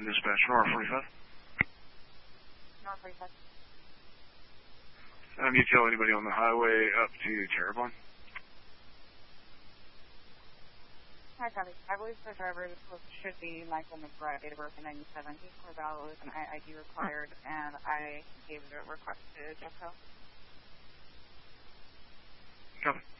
Dispatch, Nora 45. Nora 45. You tell anybody on the highway up to Terrebonne? Hi, Tommy. I believe the driver should be Michael McBride, date of birth in 97. He's Corvallis and ID required, and I gave the request to Jeffco. Copy.